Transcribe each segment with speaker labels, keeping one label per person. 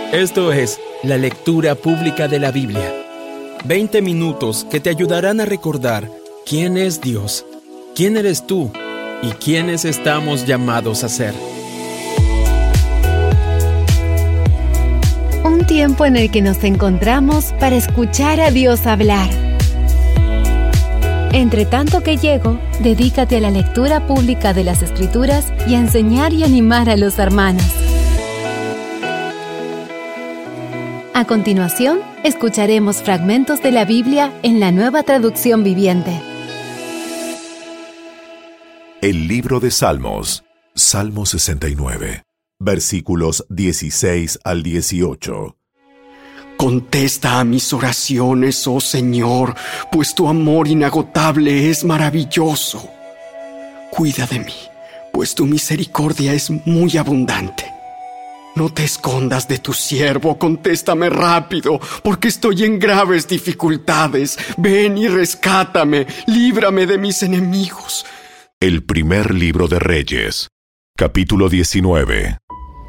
Speaker 1: Esto es la lectura pública de la Biblia. 20 minutos que te ayudarán a recordar quién es Dios, quién eres tú y quiénes estamos llamados a ser.
Speaker 2: Un tiempo en el que nos encontramos para escuchar a Dios hablar. Entre tanto que llego, dedícate a la lectura pública de las Escrituras y a enseñar y animar a los hermanos. A continuación, escucharemos fragmentos de la Biblia en la Nueva Traducción Viviente.
Speaker 3: El libro de Salmos, Salmo 69, versículos 16 al 18.
Speaker 4: Contesta a mis oraciones, oh Señor, pues tu amor inagotable es maravilloso. Cuida de mí, pues tu misericordia es muy abundante. No te escondas de tu siervo, contéstame rápido, porque estoy en graves dificultades. Ven y rescátame, líbrame de mis enemigos.
Speaker 3: El primer libro de Reyes, capítulo 19.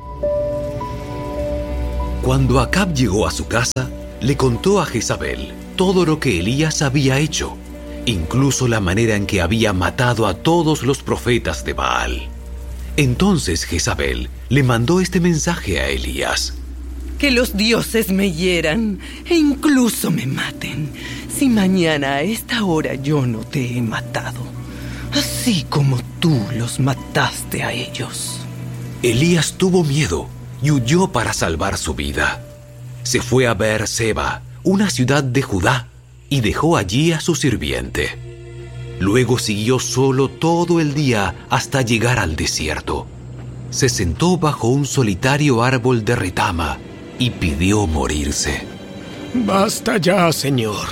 Speaker 5: Cuando Acab llegó a su casa, le contó a Jezabel todo lo que Elías había hecho, incluso la manera en que había matado a todos los profetas de Baal. Entonces Jezabel le mandó este mensaje a Elías:
Speaker 6: Que los dioses me hieran e incluso me maten, si mañana a esta hora yo no te he matado, así como tú los mataste a ellos.
Speaker 5: Elías tuvo miedo y huyó para salvar su vida. Se fue a Beerseba, una ciudad de Judá, y dejó allí a su sirviente. Luego siguió solo todo el día hasta llegar al desierto. Se sentó bajo un solitario árbol de retama y pidió morirse.
Speaker 7: Basta ya, Señor.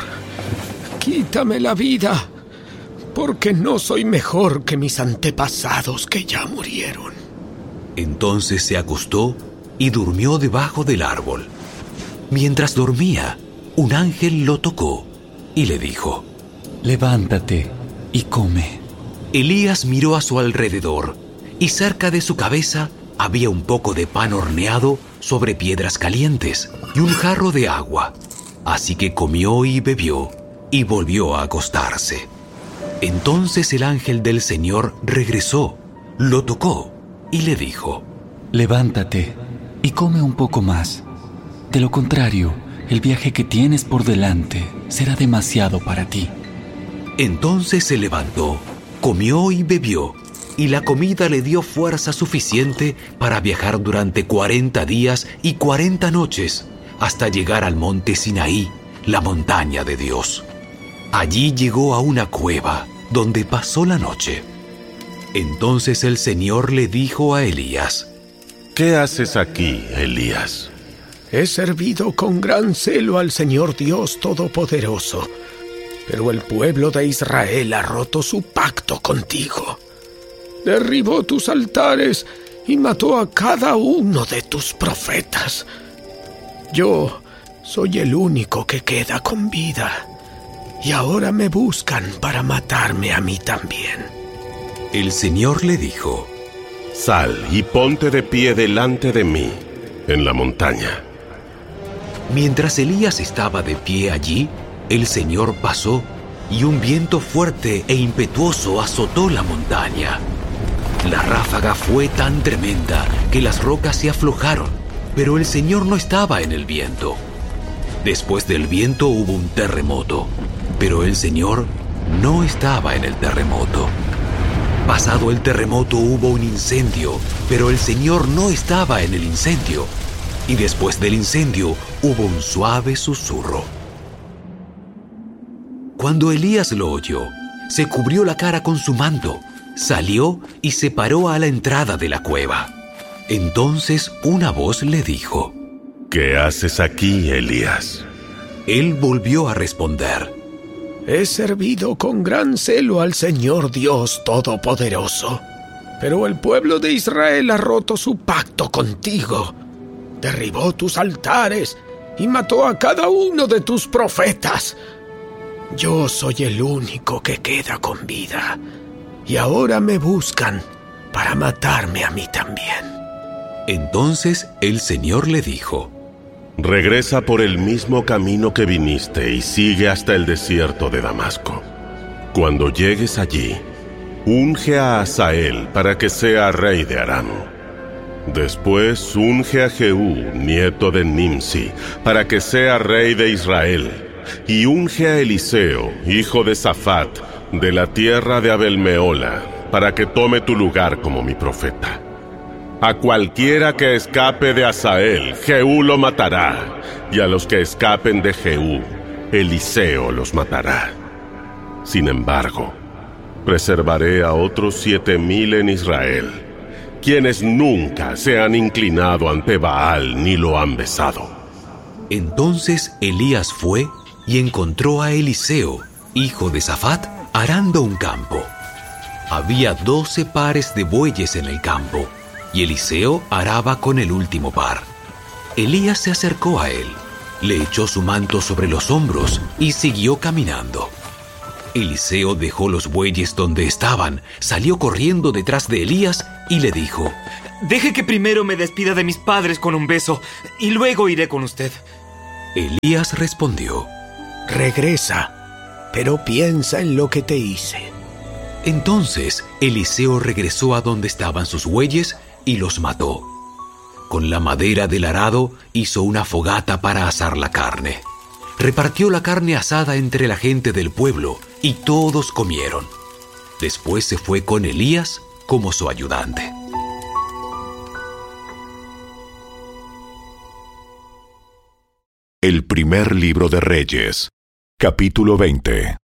Speaker 7: Quítame la vida, porque no soy mejor que mis antepasados que ya murieron.
Speaker 5: Entonces se acostó y durmió debajo del árbol. Mientras dormía, un ángel lo tocó y le dijo:
Speaker 8: Levántate y come.
Speaker 5: Elías miró a su alrededor y cerca de su cabeza había un poco de pan horneado sobre piedras calientes y un jarro de agua. Así que comió y bebió y volvió a acostarse. Entonces el ángel del Señor regresó, lo tocó y le dijo:
Speaker 8: Levántate y come un poco más. De lo contrario, el viaje que tienes por delante será demasiado para ti.
Speaker 5: Entonces se levantó, comió y bebió, y la comida le dio fuerza suficiente para viajar durante 40 días y 40 noches, hasta llegar al monte Sinaí, la montaña de Dios. Allí llegó a una cueva, donde pasó la noche. Entonces el Señor le dijo a Elías:
Speaker 3: ¿Qué haces aquí, Elías?
Speaker 7: He servido con gran celo al Señor Dios Todopoderoso, pero el pueblo de Israel ha roto su pacto contigo. Derribó tus altares y mató a cada uno de tus profetas. Yo soy el único que queda con vida, y ahora me buscan para matarme a mí también.
Speaker 5: El Señor le dijo:
Speaker 3: Sal y ponte de pie delante de mí, en la montaña.
Speaker 5: Mientras Elías estaba de pie allí, el Señor pasó y un viento fuerte e impetuoso azotó la montaña. La ráfaga fue tan tremenda que las rocas se aflojaron, pero el Señor no estaba en el viento. Después del viento hubo un terremoto, pero el Señor no estaba en el terremoto. Pasado el terremoto hubo un incendio, pero el Señor no estaba en el incendio. Y después del incendio hubo un suave susurro. Cuando Elías lo oyó, se cubrió la cara con su manto, salió y se paró a la entrada de la cueva. Entonces una voz le dijo:
Speaker 3: ¿Qué haces aquí, Elías?
Speaker 5: Él volvió a responder:
Speaker 7: He servido con gran celo al Señor Dios Todopoderoso, pero el pueblo de Israel ha roto su pacto contigo. Derribó tus altares y mató a cada uno de tus profetas. Yo soy el único que queda con vida, y ahora me buscan para matarme a mí también.
Speaker 5: Entonces el Señor le dijo:
Speaker 3: regresa por el mismo camino que viniste y sigue hasta el desierto de Damasco. Cuando llegues allí, unge a Hazael para que sea rey de Aram. Después unge a Jehú, nieto de Nimsi, para que sea rey de Israel, y unge a Eliseo, hijo de Safat, de la tierra de Abel-Mehola, para que tome tu lugar como mi profeta. A cualquiera que escape de Hazael, Jehú lo matará, y a los que escapen de Jehú, Eliseo los matará. Sin embargo, preservaré a otros 7,000 en Israel, quienes nunca se han inclinado ante Baal ni lo han besado.
Speaker 5: Entonces Elías fue y encontró a Eliseo, hijo de Safat, arando un campo. Había 12 pares de bueyes en el campo, y Eliseo araba con el último par. Elías se acercó a él, le echó su manto sobre los hombros y siguió caminando. Eliseo dejó los bueyes donde estaban, salió corriendo detrás de Elías y le dijo:
Speaker 9: «Deje que primero me despida de mis padres con un beso, y luego iré con usted».
Speaker 5: Elías respondió:
Speaker 7: «Regresa, pero piensa en lo que te hice».
Speaker 5: Entonces Eliseo regresó a donde estaban sus bueyes y los mató. Con la madera del arado hizo una fogata para asar la carne. Repartió la carne asada entre la gente del pueblo y todos comieron. Después se fue con Elías como su ayudante.
Speaker 10: El primer libro de Reyes, capítulo 20.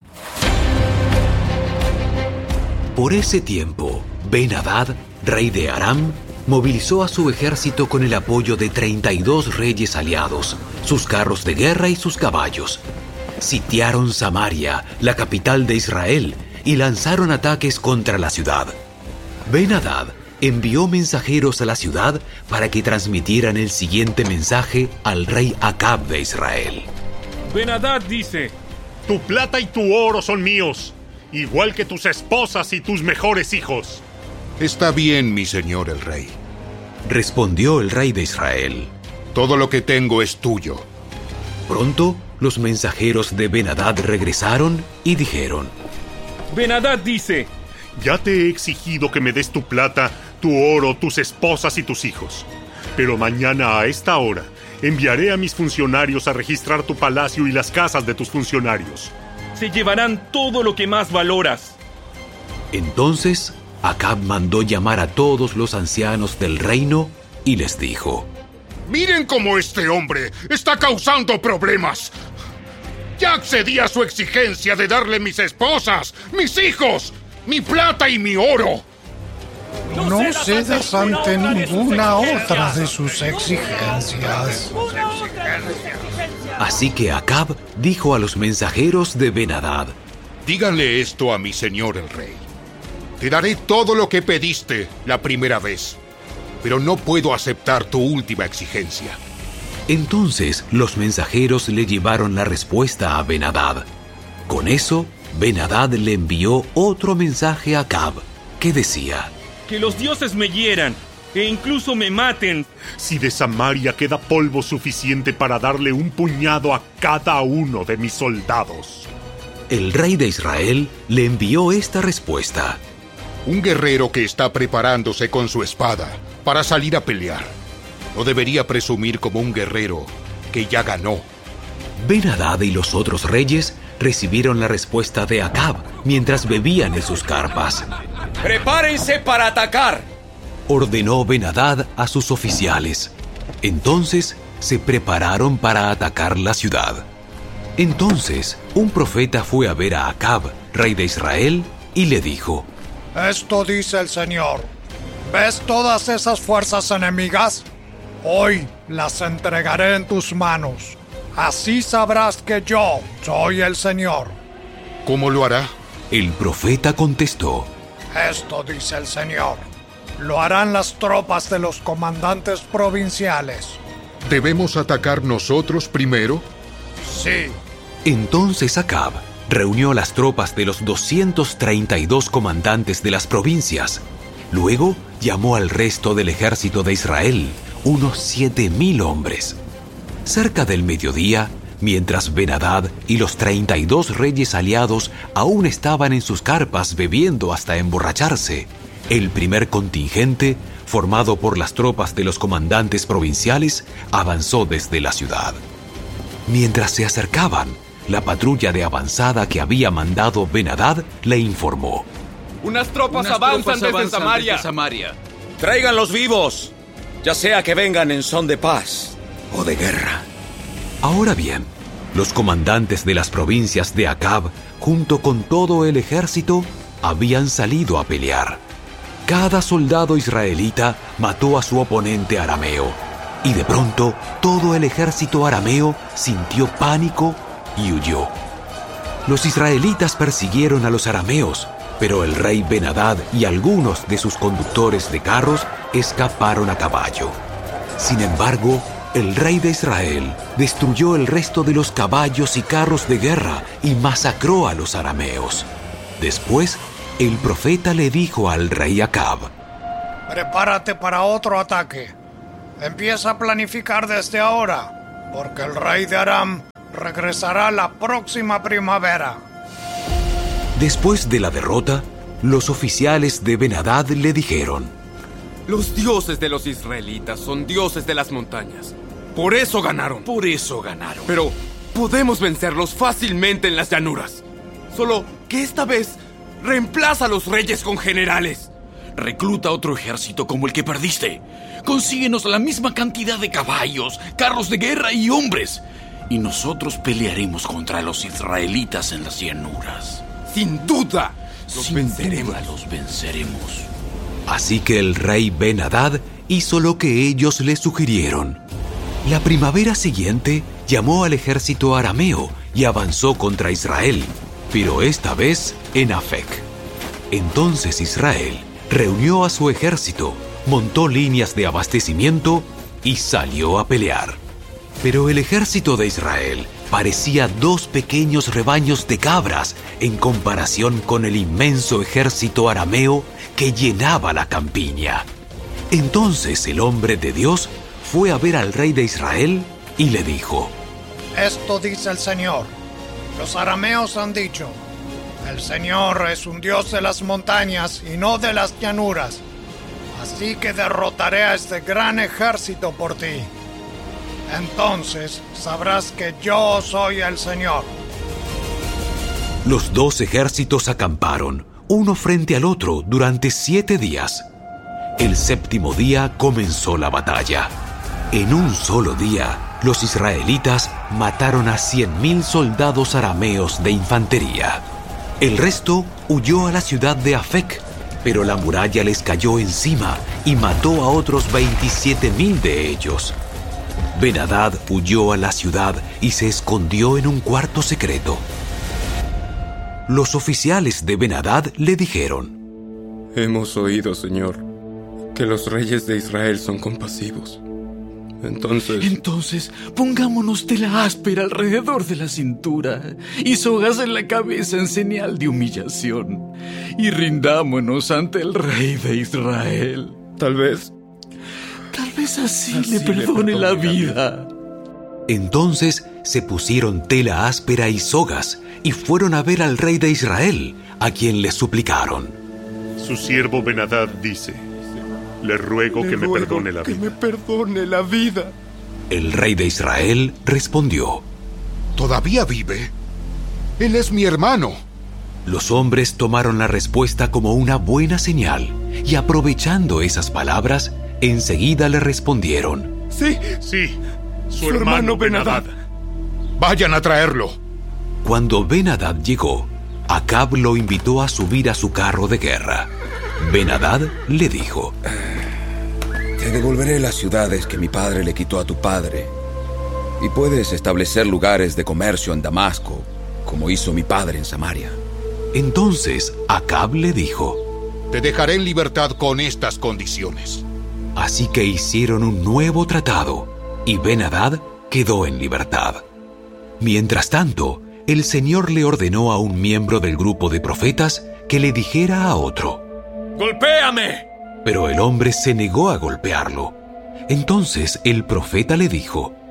Speaker 5: Por ese tiempo, Ben-Hadad, rey de Aram, movilizó a su ejército con el apoyo de 32 reyes aliados, sus carros de guerra y sus caballos. Sitiaron Samaria, la capital de Israel, y lanzaron ataques contra la ciudad. Ben-Hadad envió mensajeros a la ciudad para que transmitieran el siguiente mensaje al rey Acab de Israel.
Speaker 11: Ben-Hadad dice: «Tu plata y tu oro son míos, igual que tus esposas y tus mejores hijos».
Speaker 12: «Está bien, mi señor el rey»,
Speaker 5: respondió el rey de Israel.
Speaker 12: «Todo lo que tengo es tuyo».
Speaker 5: Pronto, los mensajeros de Ben-Hadad regresaron y dijeron:
Speaker 11: Ben-Hadad dice: «Ya te he exigido que me des tu plata, tu oro, tus esposas y tus hijos. Pero mañana a esta hora enviaré a mis funcionarios a registrar tu palacio y las casas de tus funcionarios. Se llevarán todo lo que más valoras».
Speaker 5: Entonces Acab mandó llamar a todos los ancianos del reino y les dijo:
Speaker 12: «Miren cómo este hombre está causando problemas. Ya accedí a su exigencia de darle mis esposas, mis hijos, mi plata y mi oro».
Speaker 13: No cedas ante ninguna otra de sus exigencias.
Speaker 5: Así que Acab dijo a los mensajeros de Ben-Hadad:
Speaker 12: «Díganle esto a mi señor el rey. Te daré todo lo que pediste la primera vez, pero no puedo aceptar tu última exigencia».
Speaker 5: Entonces los mensajeros le llevaron la respuesta a Ben-Hadad. Con eso, Ben-Hadad le envió otro mensaje a Acab, que decía:
Speaker 11: «Que los dioses me hieran e incluso me maten si de Samaria queda polvo suficiente para darle un puñado a cada uno de mis soldados».
Speaker 5: El rey de Israel le envió esta respuesta:
Speaker 12: «Un guerrero que está preparándose con su espada para salir a pelear no debería presumir como un guerrero que ya ganó».
Speaker 5: Ben-Hadad y los otros reyes recibieron la respuesta de Acab mientras bebían en sus carpas.
Speaker 9: «¡Prepárense para atacar!»,
Speaker 5: ordenó Ben-Hadad a sus oficiales. Entonces se prepararon para atacar la ciudad. Entonces un profeta fue a ver a Acab, rey de Israel, y le dijo:
Speaker 13: «Esto dice el Señor: ¿ves todas esas fuerzas enemigas? Hoy las entregaré en tus manos. Así sabrás que yo soy el Señor».
Speaker 12: «¿Cómo lo hará?».
Speaker 5: El profeta contestó:
Speaker 13: «Esto dice el Señor: lo harán las tropas de los comandantes provinciales».
Speaker 12: ¿Debemos atacar nosotros primero?».
Speaker 13: «Sí».
Speaker 5: Entonces Acab reunió las tropas de los 232 comandantes de las provincias. Luego llamó al resto del ejército de Israel, unos 7,000 hombres. Cerca del mediodía, mientras Ben-Hadad y los 32 reyes aliados aún estaban en sus carpas bebiendo hasta emborracharse, el primer contingente, formado por las tropas de los comandantes provinciales, avanzó desde la ciudad. Mientras se acercaban, la patrulla de avanzada que había mandado Ben-Hadad le informó:
Speaker 14: Unas tropas avanzan desde Samaria.
Speaker 15: ¡Tráiganlos vivos! Ya sea que vengan en son de paz o de guerra.
Speaker 5: Ahora bien, los comandantes de las provincias de Acab, junto con todo el ejército, habían salido a pelear. Cada soldado israelita mató a su oponente arameo, y de pronto todo el ejército arameo sintió pánico y huyó. Los israelitas persiguieron a los arameos, pero el rey Ben-Hadad y algunos de sus conductores de carros escaparon a caballo. Sin embargo, el rey de Israel destruyó el resto de los caballos y carros de guerra y masacró a los arameos. Después, el profeta le dijo al rey Acab:
Speaker 13: prepárate para otro ataque. Empieza a planificar desde ahora, porque el rey de Aram regresará la próxima primavera.
Speaker 5: Después de la derrota, los oficiales de Ben-Hadad le dijeron:
Speaker 14: los dioses de los israelitas son dioses de las montañas. Por eso ganaron. Pero podemos vencerlos fácilmente en las llanuras. Solo que esta vez reemplaza a los reyes con generales.
Speaker 16: Recluta otro ejército como el que perdiste. Consíguenos la misma cantidad de caballos, carros de guerra y hombres. Y nosotros pelearemos contra los israelitas en las llanuras.
Speaker 14: ¡Sin duda!
Speaker 16: Los venceremos.
Speaker 5: Así que el rey Ben-Hadad hizo lo que ellos le sugirieron. La primavera siguiente llamó al ejército arameo y avanzó contra Israel, pero esta vez en Afec. Entonces Israel reunió a su ejército, montó líneas de abastecimiento y salió a pelear. Pero el ejército de Israel parecía 2 pequeños rebaños de cabras en comparación con el inmenso ejército arameo que llenaba la campiña. Entonces el hombre de Dios fue a ver al rey de Israel y le dijo:
Speaker 13: esto dice el Señor. Los arameos han dicho: el Señor es un Dios de las montañas y no de las llanuras. Así que derrotaré a este gran ejército por ti. Entonces sabrás que yo soy el Señor.
Speaker 5: Los 2 ejércitos acamparon, uno frente al otro, durante 7 días. El 7º día comenzó la batalla. En un solo día, los israelitas mataron a 100,000 soldados arameos de infantería. El resto huyó a la ciudad de Afec, pero la muralla les cayó encima y mató a otros 27,000 de ellos. Ben-Hadad huyó a la ciudad y se escondió en un cuarto secreto. Los oficiales de Ben-Hadad le dijeron:
Speaker 14: hemos oído, Señor, que los reyes de Israel son compasivos.
Speaker 16: Entonces, pongámonos tela áspera alrededor de la cintura y sogas en la cabeza en señal de humillación, y rindámonos ante el rey de Israel.
Speaker 14: Tal vez
Speaker 16: así le perdone la vida.
Speaker 5: Entonces se pusieron tela áspera y sogas y fueron a ver al rey de Israel, a quien le suplicaron:
Speaker 11: su siervo Ben-Hadad dice: le ruego que me perdone la vida.
Speaker 5: El rey de Israel respondió:
Speaker 12: ¿todavía vive? Él es mi hermano.
Speaker 5: Los hombres tomaron la respuesta como una buena señal y, aprovechando esas palabras, enseguida le respondieron:
Speaker 11: Sí, su hermano Ben-Hadad.
Speaker 12: Vayan a traerlo.
Speaker 5: Cuando Ben-Hadad llegó, Acab lo invitó a subir a su carro de guerra. Ben-Hadad le dijo:
Speaker 15: te devolveré las ciudades que mi padre le quitó a tu padre, y puedes establecer lugares de comercio en Damasco, como hizo mi padre en Samaria.
Speaker 5: Entonces Acab le dijo:
Speaker 12: te dejaré en libertad con estas condiciones.
Speaker 5: Así que hicieron un nuevo tratado, y Ben-Hadad quedó en libertad. Mientras tanto, el Señor le ordenó a un miembro del grupo de profetas que le dijera a otro:
Speaker 16: ¡golpéame!
Speaker 5: Pero el hombre se negó a golpearlo. Entonces el profeta le dijo: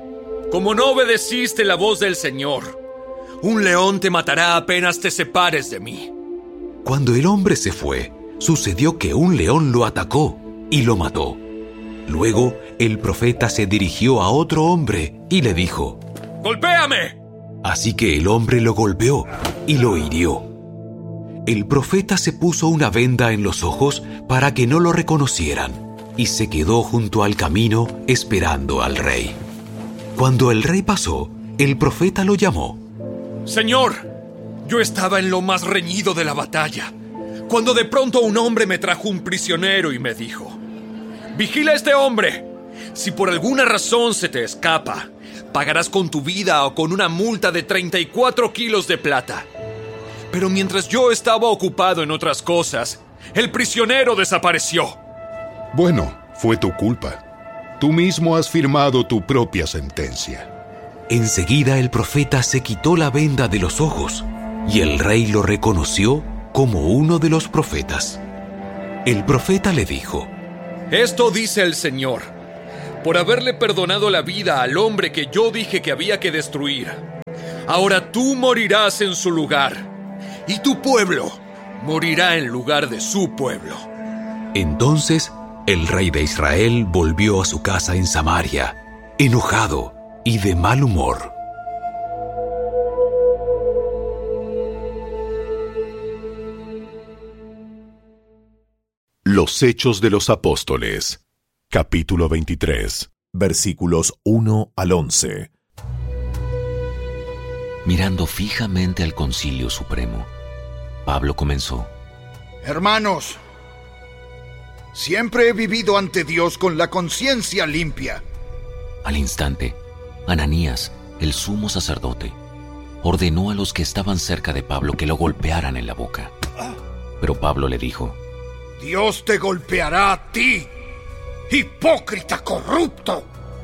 Speaker 17: como no obedeciste la voz del Señor, un león te matará apenas te separes de mí.
Speaker 5: Cuando el hombre se fue, sucedió que un león lo atacó y lo mató. Luego, el profeta se dirigió a otro hombre y le dijo:
Speaker 17: ¡Golpéame!
Speaker 5: Así que el hombre lo golpeó y lo hirió. El profeta se puso una venda en los ojos para que no lo reconocieran y se quedó junto al camino esperando al rey. Cuando el rey pasó, el profeta lo llamó.
Speaker 17: Señor, yo estaba en lo más reñido de la batalla, cuando de pronto un hombre me trajo un prisionero y me dijo: vigila a este hombre. Si por alguna razón se te escapa, pagarás con tu vida o con una multa de 34 kilos de plata. Pero mientras yo estaba ocupado en otras cosas, el prisionero desapareció.
Speaker 12: Bueno, fue tu culpa. Tú mismo has firmado tu propia sentencia.
Speaker 5: Enseguida el profeta se quitó la venda de los ojos y el rey lo reconoció como uno de los profetas. El profeta le dijo:
Speaker 17: esto dice el Señor, por haberle perdonado la vida al hombre que yo dije que había que destruir. Ahora tú morirás en su lugar, y tu pueblo morirá en lugar de su pueblo.
Speaker 5: Entonces el rey de Israel volvió a su casa en Samaria, enojado y de mal humor.
Speaker 10: Los Hechos de los Apóstoles, capítulo 23, versículos 1 al 11.
Speaker 5: Mirando fijamente al Concilio Supremo, Pablo comenzó:
Speaker 18: Hermanos, siempre he vivido ante Dios con la conciencia limpia.
Speaker 5: Al instante, Ananías, el sumo sacerdote, ordenó a los que estaban cerca de Pablo que lo golpearan en la boca. Pero Pablo le dijo:
Speaker 18: Dios te golpeará a ti, hipócrita corrupto.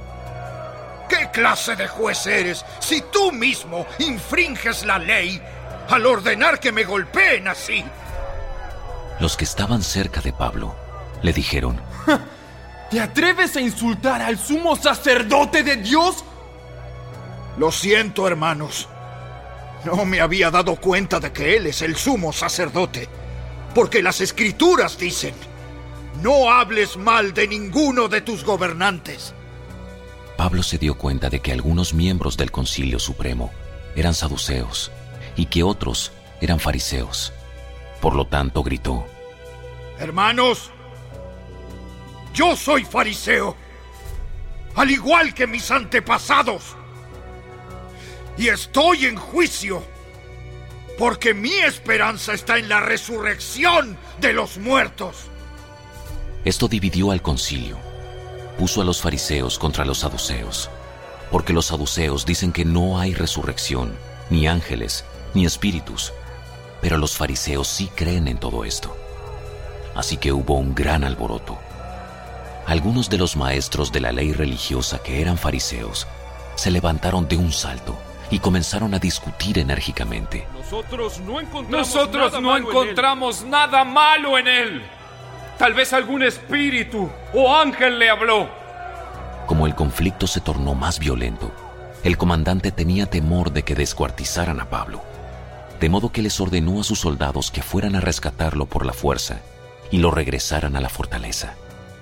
Speaker 18: ¿Qué clase de juez eres si tú mismo infringes la ley al ordenar que me golpeen así?
Speaker 5: Los que estaban cerca de Pablo le dijeron:
Speaker 14: ¿Te atreves a insultar al sumo sacerdote de Dios?
Speaker 18: Lo siento, hermanos. No me había dado cuenta de que él es el sumo sacerdote, porque las Escrituras dicen: no hables mal de ninguno de tus gobernantes.
Speaker 5: Pablo se dio cuenta de que algunos miembros del Concilio Supremo eran saduceos y que otros eran fariseos. Por lo tanto, gritó:
Speaker 18: Hermanos, yo soy fariseo, al igual que mis antepasados, y estoy en juicio, porque mi esperanza está en la resurrección de los muertos.
Speaker 5: Esto dividió al concilio. Puso a los fariseos contra los saduceos, porque los saduceos dicen que no hay resurrección, ni ángeles, ni espíritus, pero los fariseos sí creen en todo esto. Así que hubo un gran alboroto. Algunos de los maestros de la ley religiosa que eran fariseos se levantaron de un salto y comenzaron a discutir enérgicamente.
Speaker 19: Nosotros no encontramos nada malo en él. Tal vez algún espíritu o ángel le habló.
Speaker 5: Como el conflicto se tornó más violento, el comandante tenía temor de que descuartizaran a Pablo, de modo que les ordenó a sus soldados que fueran a rescatarlo por la fuerza y lo regresaran a la fortaleza.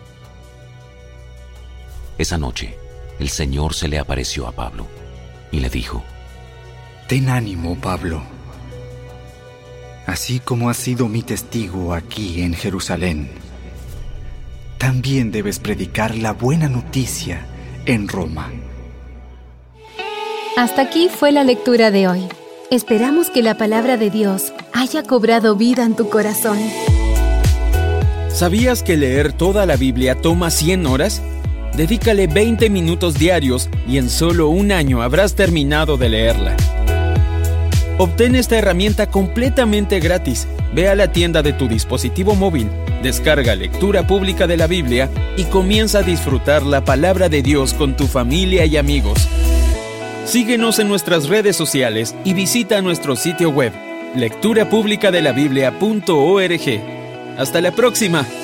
Speaker 5: Esa noche, el Señor se le apareció a Pablo y le dijo:
Speaker 20: Ten ánimo, Pablo. Así como has sido mi testigo aquí en Jerusalén, también debes predicar la buena noticia en Roma.
Speaker 2: Hasta aquí fue la lectura de hoy. Esperamos que la palabra de Dios haya cobrado vida en tu corazón.
Speaker 1: ¿Sabías que leer toda la Biblia toma 100 horas? Dedícale 20 minutos diarios y en solo un año habrás terminado de leerla. Obtén esta herramienta completamente gratis. Ve a la tienda de tu dispositivo móvil, descarga Lectura Pública de la Biblia y comienza a disfrutar la palabra de Dios con tu familia y amigos. Síguenos en nuestras redes sociales y visita nuestro sitio web, lecturapublicadelabiblia.org. ¡Hasta la próxima!